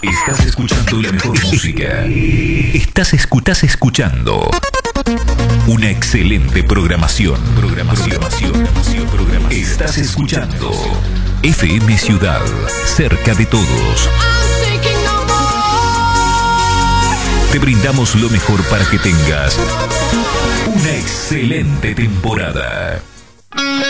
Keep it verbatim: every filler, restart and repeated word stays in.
Estás escuchando la mejor música. Estás, escu- estás escuchando una excelente programación. Programación, programación, programación. Estás escuchando F M Ciudad, cerca de todos. Te brindamos lo mejor para que tengas una excelente temporada.